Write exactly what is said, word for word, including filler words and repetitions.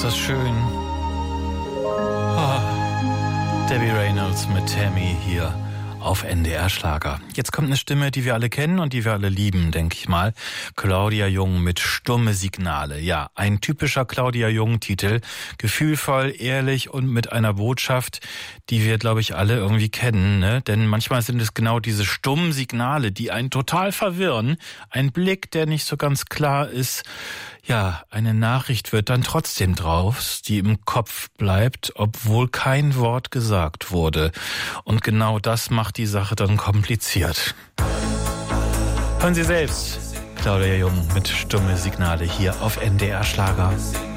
ist das schön. Oh, Debbie Reynolds mit Tammy hier auf N D R Schlager. Jetzt kommt eine Stimme, die wir alle kennen und die wir alle lieben, denke ich mal. Claudia Jung mit Stumme Signale. Ja, ein typischer Claudia Jung-Titel. Gefühlvoll, ehrlich und mit einer Botschaft, die wir, glaube ich, alle irgendwie kennen. Ne? Denn manchmal sind es genau diese stummen Signale, die einen total verwirren. Ein Blick, der nicht so ganz klar ist. Ja, eine Nachricht wird dann trotzdem draus, die im Kopf bleibt, obwohl kein Wort gesagt wurde. Und genau das macht die Sache dann kompliziert. Hören Sie selbst, Claudia Jung mit Stumme Signale hier auf N D R Schlager.